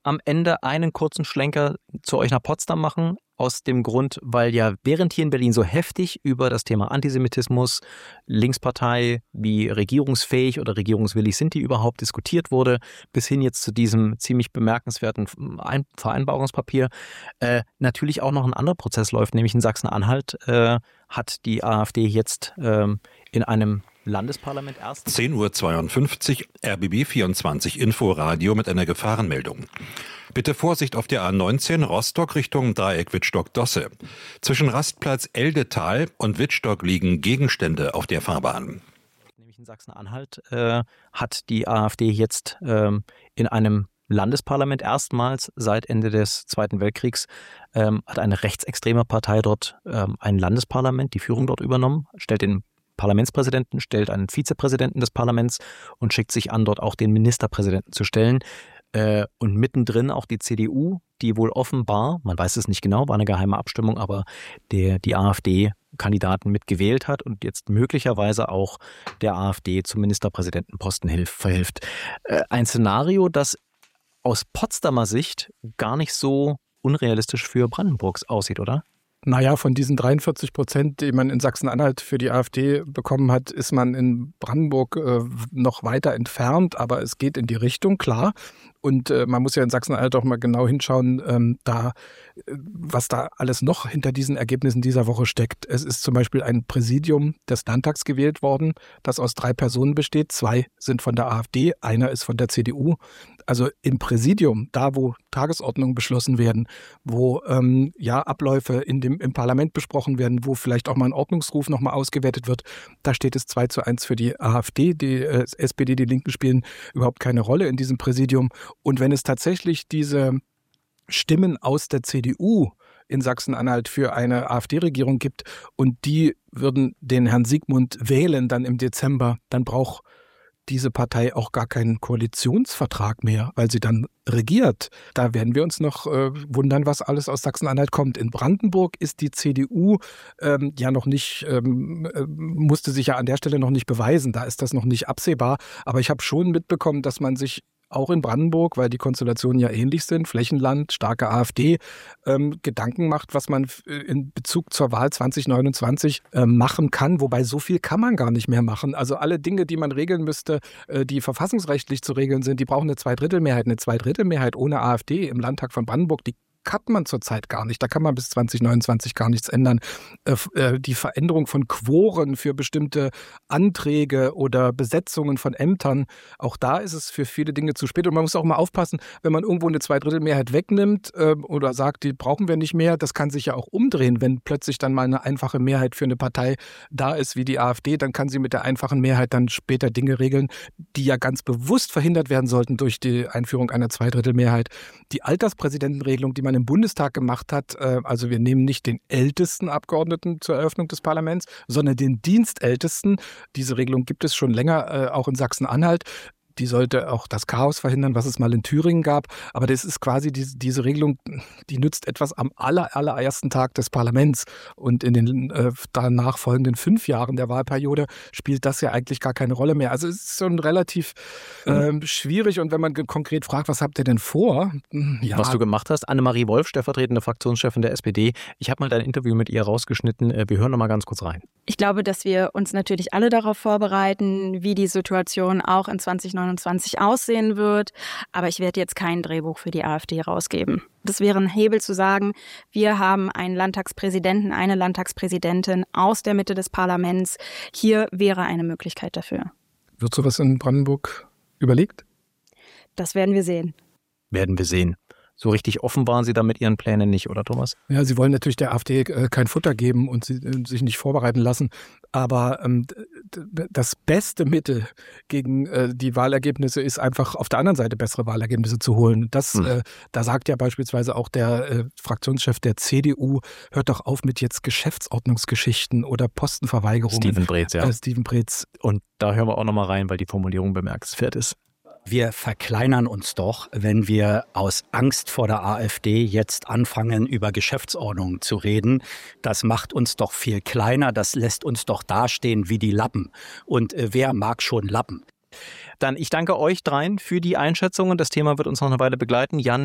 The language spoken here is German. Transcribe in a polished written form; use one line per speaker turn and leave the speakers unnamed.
am Ende einen kurzen Schlenker zu euch nach Potsdam machen. Aus dem Grund, weil ja während hier in Berlin so heftig über das Thema Antisemitismus, Linkspartei, wie regierungsfähig oder regierungswillig sind die überhaupt, diskutiert wurde, bis hin jetzt zu diesem ziemlich bemerkenswerten Vereinbarungspapier, natürlich auch noch ein anderer Prozess läuft, nämlich in Sachsen-Anhalt hat die AfD jetzt in einem Landesparlament erst
10:52 Uhr, RBB 24 Inforadio mit einer Gefahrenmeldung. Bitte Vorsicht auf der A19 Rostock Richtung Dreieck Wittstock-Dosse. Zwischen Rastplatz Eldetal und Wittstock liegen Gegenstände auf der Fahrbahn.
Nämlich in Sachsen-Anhalt hat die AfD jetzt in einem Landesparlament erstmals seit Ende des Zweiten Weltkriegs hat eine rechtsextreme Partei dort ein Landesparlament, die Führung dort übernommen, stellt den Parlamentspräsidenten, stellt einen Vizepräsidenten des Parlaments und schickt sich an, dort auch den Ministerpräsidenten zu stellen. Und mittendrin auch die CDU, die wohl offenbar, man weiß es nicht genau, war eine geheime Abstimmung, aber die AfD-Kandidaten mitgewählt hat und jetzt möglicherweise auch der AfD zum Ministerpräsidentenposten verhilft. Ein Szenario, das aus Potsdamer Sicht gar nicht so unrealistisch für Brandenburg aussieht, oder?
Naja, von diesen 43%, die man in Sachsen-Anhalt für die AfD bekommen hat, ist man in Brandenburg noch weiter entfernt, aber es geht in die Richtung, klar. Und man muss ja in Sachsen-Anhalt auch mal genau hinschauen, was da alles noch hinter diesen Ergebnissen dieser Woche steckt. Es ist zum Beispiel ein Präsidium des Landtags gewählt worden, das aus 3 Personen besteht. 2 sind von der AfD, einer ist von der CDU. Also im Präsidium, da wo Tagesordnungen beschlossen werden, wo Abläufe im Parlament besprochen werden, wo vielleicht auch mal ein Ordnungsruf nochmal ausgewertet wird, da steht es 2:1 für die AfD. Die SPD, die Linken spielen überhaupt keine Rolle in diesem Präsidium. Und wenn es tatsächlich diese Stimmen aus der CDU in Sachsen-Anhalt für eine AfD-Regierung gibt und die würden den Herrn Siegmund wählen dann im Dezember, dann braucht diese Partei auch gar keinen Koalitionsvertrag mehr, weil sie dann regiert. Da werden wir uns noch wundern, was alles aus Sachsen-Anhalt kommt. In Brandenburg ist die CDU noch nicht, musste sich ja an der Stelle noch nicht beweisen. Da ist das noch nicht absehbar. Aber ich habe schon mitbekommen, dass man sich auch in Brandenburg, weil die Konstellationen ja ähnlich sind, Flächenland, starke AfD, Gedanken macht, was man in Bezug zur Wahl 2029 machen kann. Wobei so viel kann man gar nicht mehr machen. Also alle Dinge, die man regeln müsste, die verfassungsrechtlich zu regeln sind, die brauchen eine Zweidrittelmehrheit. Eine Zweidrittelmehrheit ohne AfD im Landtag von Brandenburg, die hat man zurzeit gar nicht. Da kann man bis 2029 gar nichts ändern. Die Veränderung von Quoren für bestimmte Anträge oder Besetzungen von Ämtern, auch da ist es für viele Dinge zu spät. Und man muss auch mal aufpassen, wenn man irgendwo eine Zweidrittelmehrheit wegnimmt oder sagt, die brauchen wir nicht mehr, das kann sich ja auch umdrehen. Wenn plötzlich dann mal eine einfache Mehrheit für eine Partei da ist wie die AfD, dann kann sie mit der einfachen Mehrheit dann später Dinge regeln, die ja ganz bewusst verhindert werden sollten durch die Einführung einer Zweidrittelmehrheit. Die Alterspräsidentenregelung, die man im Bundestag gemacht hat, also wir nehmen nicht den ältesten Abgeordneten zur Eröffnung des Parlaments, sondern den Dienstältesten. Diese Regelung gibt es schon länger, auch in Sachsen-Anhalt. Die sollte auch das Chaos verhindern, was es mal in Thüringen gab. Aber das ist quasi diese Regelung, die nützt etwas am allerersten Tag des Parlaments. Und in den danach folgenden 5 Jahren der Wahlperiode spielt das ja eigentlich gar keine Rolle mehr. Also es ist schon relativ schwierig. Und wenn man konkret fragt, was habt ihr denn vor?
Ja. Was du gemacht hast, Annemarie Wolf, stellvertretende Fraktionschefin der SPD. Ich habe mal dein Interview mit ihr rausgeschnitten. Wir hören noch mal ganz kurz rein.
Ich glaube, dass wir uns natürlich alle darauf vorbereiten, wie die Situation auch in 2029 aussehen wird. Aber ich werde jetzt kein Drehbuch für die AfD rausgeben. Das wäre ein Hebel zu sagen, wir haben einen Landtagspräsidenten, eine Landtagspräsidentin aus der Mitte des Parlaments. Hier wäre eine Möglichkeit dafür.
Wird sowas in Brandenburg überlegt?
Das werden wir sehen.
Werden wir sehen. So richtig offen waren Sie da mit Ihren Plänen nicht, oder Thomas?
Ja, Sie wollen natürlich der AfD kein Futter geben und sich nicht vorbereiten lassen. Aber das beste Mittel gegen die Wahlergebnisse ist einfach auf der anderen Seite bessere Wahlergebnisse zu holen. Da sagt ja beispielsweise auch der Fraktionschef der CDU, hört doch auf mit jetzt Geschäftsordnungsgeschichten oder Postenverweigerungen.
Steven Breetz, ja.
Steven Breetz.
Und da hören wir auch nochmal rein, weil die Formulierung bemerkenswert ist.
Wir verkleinern uns doch, wenn wir aus Angst vor der AfD jetzt anfangen, über Geschäftsordnung zu reden. Das macht uns doch viel kleiner, das lässt uns doch dastehen wie die Lappen. Und wer mag schon Lappen?
Dann ich danke euch dreien für die Einschätzungen. Das Thema wird uns noch eine Weile begleiten. Jan,